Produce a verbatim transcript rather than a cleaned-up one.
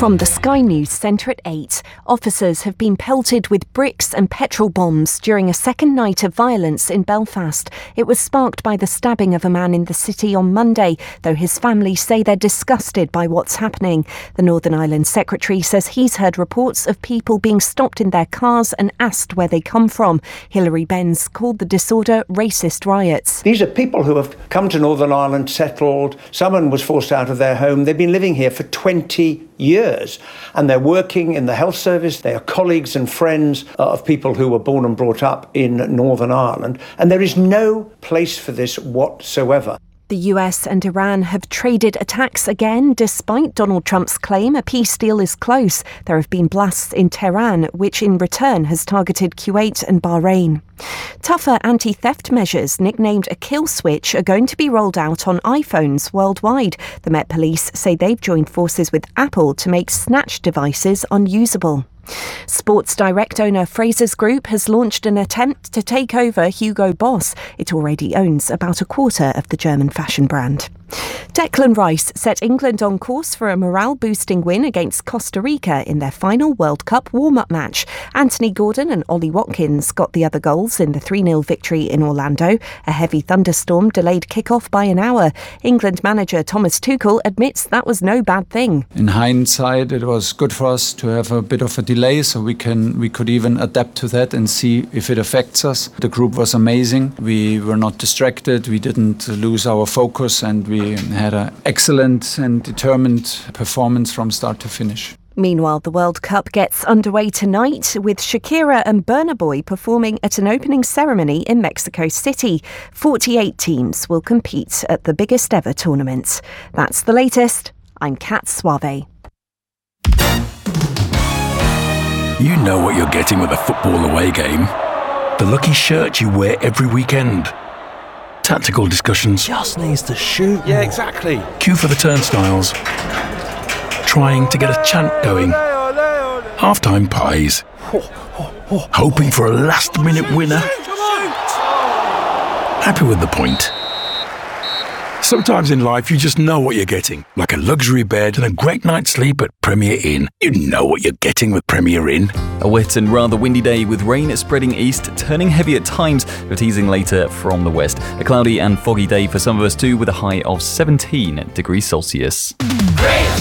From the Sky News Centre at eight, officers have been pelted with bricks and petrol bombs during a second night of violence in Belfast. It was sparked by the stabbing of a man in the city on Monday, though his family say they're disgusted by what's happening. The Northern Ireland Secretary says he's heard reports of people being stopped in their cars and asked where they come from. Hilary Benz called the disorder racist riots. These are people who have come to Northern Ireland, settled. Someone was forced out of their home. They've been living here for twenty years, and they're working in the health service. They are colleagues and friends of people who were born and brought up in Northern Ireland, and there is no place for this whatsoever. The U S and Iran have traded attacks again, despite Donald Trump's claim a peace deal is close. There have been blasts in Tehran, which in return has targeted Kuwait and Bahrain. Tougher anti-theft measures, nicknamed a kill switch, are going to be rolled out on iPhones worldwide. The Met Police say they've joined forces with Apple to make snatch devices unusable. Sports Direct owner Frasers Group has launched an attempt to take over Hugo Boss. It already owns about a quarter of the German fashion brand. Declan Rice set England on course for a morale-boosting win against Costa Rica in their final World Cup warm-up match. Anthony Gordon and Ollie Watkins got the other goals in the three nil victory in Orlando. A heavy thunderstorm delayed kick-off by an hour. England manager Thomas Tuchel admits that was no bad thing. In hindsight, it was good for us to have a bit of a delay, so we can we could even adapt to that and see if it affects us. The group was amazing. We were not distracted. We didn't lose our focus, and we had an excellent and determined performance from start to finish. Meanwhile, the World Cup gets underway tonight with Shakira and Burna Boy performing at an opening ceremony in Mexico City. forty-eight teams will compete at the biggest ever tournament. That's the latest. I'm Kat Suave. You know what you're getting with a football away game. The lucky shirt you wear every weekend. Tactical discussions. Just needs to shoot. Yeah, exactly. Queue for the turnstiles. Trying to get a chant going. Half-time pies. Hoping for a last-minute winner. Happy with the point. Sometimes in life you just know what you're getting. Like a luxury bed and a great night's sleep at Premier Inn. You know what you're getting with Premier Inn. A wet and rather windy day with rain spreading east, turning heavy at times, but easing later from the west. A cloudy and foggy day for some of us too, with a high of seventeen degrees Celsius. Great.